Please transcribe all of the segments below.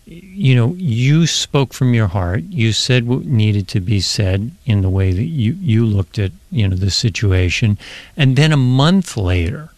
you spoke from your heart. You said what needed to be said in the way that you looked at, the situation. And then a month later,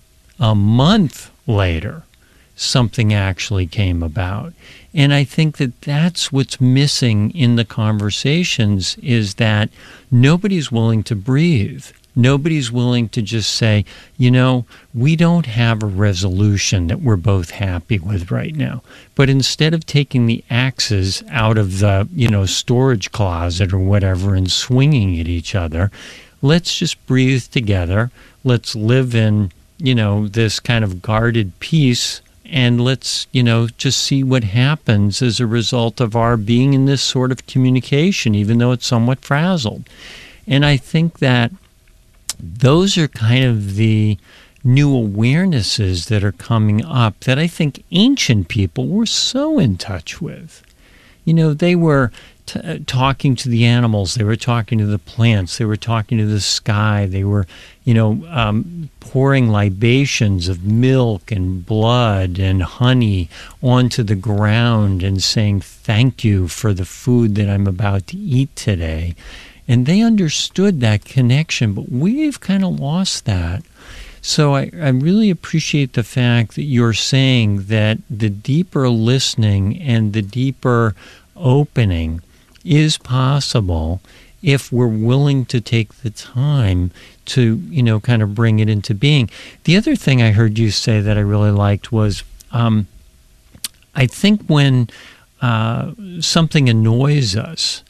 something actually came about. And I think that that's what's missing in the conversations, is that nobody's willing to breathe. Nobody's willing to just say, we don't have a resolution that we're both happy with right now. But instead of taking the axes out of the, storage closet or whatever and swinging at each other, let's just breathe together. Let's live in, this kind of guarded peace. And let's, just see what happens as a result of our being in this sort of communication, even though it's somewhat frazzled. And I think that those are kind of the new awarenesses that are coming up that I think ancient people were so in touch with. They were talking to the animals, they were talking to the plants, they were talking to the sky, they were, pouring libations of milk and blood and honey onto the ground and saying, thank you for the food that I'm about to eat today. And they understood that connection, but we've kind of lost that. So I really appreciate the fact that you're saying that the deeper listening and the deeper opening is possible if we're willing to take the time to, kind of bring it into being. The other thing I heard you say that I really liked was, I think when something annoys us,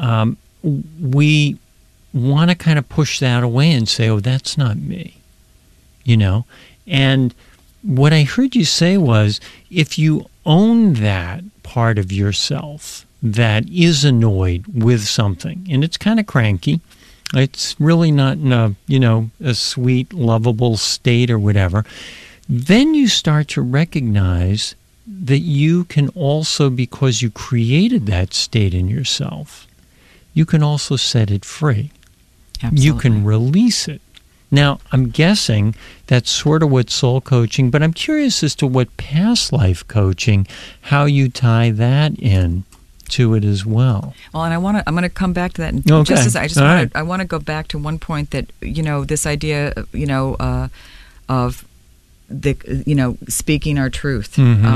we want to kind of push that away and say, oh, that's not me, And what I heard you say was, if you own that part of yourself that is annoyed with something, and it's kind of cranky, it's really not in a sweet, lovable state or whatever, then you start to recognize that you can also, because you created that state in yourself, you can also set it free. Absolutely. You can release it. Now, I'm guessing that's sort of what soul coaching, but I'm curious as to what past life coaching, how you tie that in to it as well. Well, and I'm going to come back to that. I want to go back to one point that, this idea, of the, speaking our truth.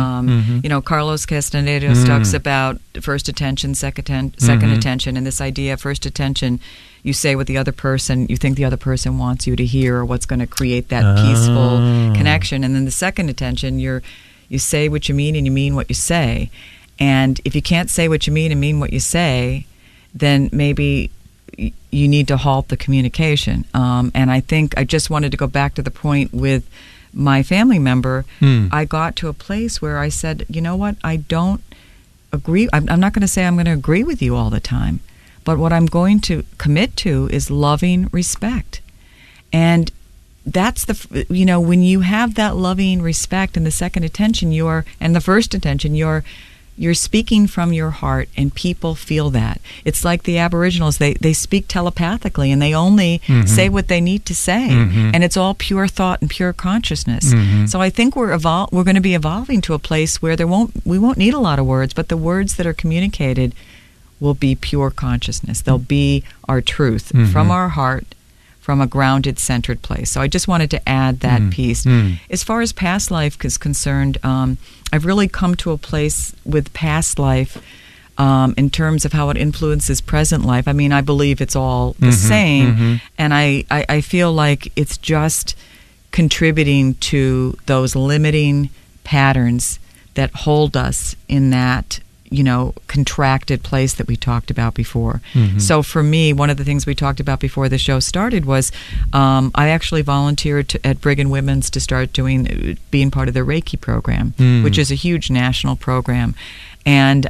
Carlos Castaneda talks about first attention, second attention, and this idea of first attention, you say what the other person, you think the other person wants you to hear, or what's going to create that peaceful connection. And then the second attention, you say what you mean and you mean what you say. And if you can't say what you mean and mean what you say, then maybe you need to halt the communication. And I think I just wanted to go back to the point with my family member. I got to a place where I said, you know what, I don't agree. I'm not going to say I'm going to agree with you all the time, but what I'm going to commit to is loving respect. And that's when you have that loving respect and the second attention, and the first attention, you're speaking from your heart, and people feel that. It's like the Aboriginals, they speak telepathically, and they only say what they need to say, and it's all pure thought and pure consciousness. So I think we're going to be evolving to a place where we won't need a lot of words, but the words that are communicated will be pure consciousness. They'll be our truth from our heart, from a grounded, centered place. So I just wanted to add that piece. As far as past life is concerned, I've really come to a place with past life in terms of how it influences present life. I mean, I believe it's all the same, and I feel like it's just contributing to those limiting patterns that hold us in that contracted place that we talked about before. So for me, one of the things we talked about before the show started was I actually volunteered at Brigham Women's to start being part of their Reiki program, which is a huge national program. And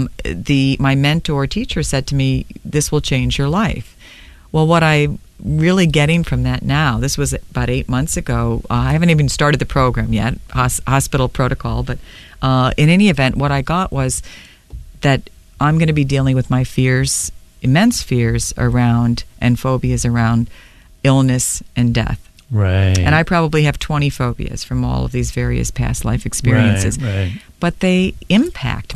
my mentor teacher said to me, this will change your life. Well, what I'm really getting from that now, this was about 8 months ago, I haven't even started the program yet, hospital protocol, but in any event, what I got was that I'm going to be dealing with my fears, immense fears around, and phobias around illness and death. Right. And I probably have 20 phobias from all of these various past life experiences. Right. But they impact